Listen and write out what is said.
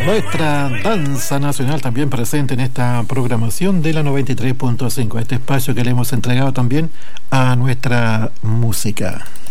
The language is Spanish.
Nuestra danza nacional también presente en esta programación de la 93.5, este espacio que le hemos entregado también a nuestra música.